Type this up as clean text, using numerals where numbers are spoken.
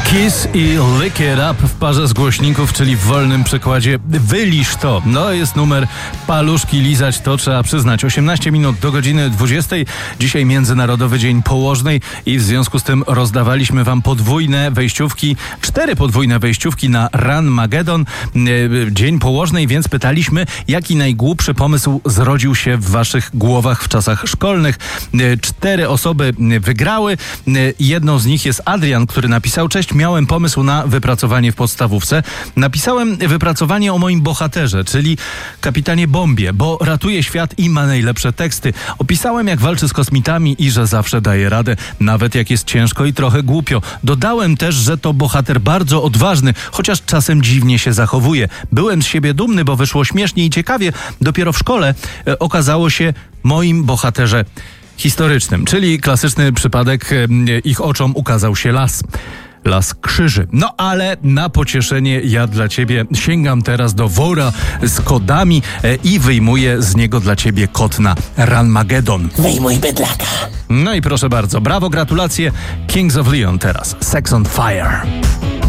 Kiss i Lick It Up w parze z głośników, czyli w wolnym przekładzie wylisz to. No jest numer paluszki lizać, to trzeba przyznać. 18 minut do godziny 20. Dzisiaj Międzynarodowy Dzień Położnej i w związku z tym rozdawaliśmy wam podwójne wejściówki, 4 podwójne wejściówki na Ranmagedon, Dzień Położnej, więc pytaliśmy, jaki najgłupszy pomysł zrodził się w waszych głowach w czasach szkolnych. 4 osoby wygrały. Jedną z nich jest Adrian, który napisał: cześć, miałem pomysł na wypracowanie w podstawówce. Napisałem wypracowanie o moim bohaterze, czyli kapitanie Bombie, bo ratuje świat i ma najlepsze teksty. Opisałem, jak walczy z kosmitami i że zawsze daje radę, nawet jak jest ciężko i trochę głupio. Dodałem też, że to bohater bardzo odważny, chociaż czasem dziwnie się zachowuje. Byłem z siebie dumny, bo wyszło śmiesznie i ciekawie. Dopiero w szkole okazało się moim bohaterze historycznym, czyli klasyczny przypadek, ich oczom ukazał się las krzyży. No ale na pocieszenie ja dla ciebie sięgam teraz do wora z kodami i wyjmuję z niego dla ciebie kod na Ranmagedon. Wyjmuj bydlaka. No i proszę bardzo, brawo, gratulacje. Kings of Leon teraz. Sex on Fire.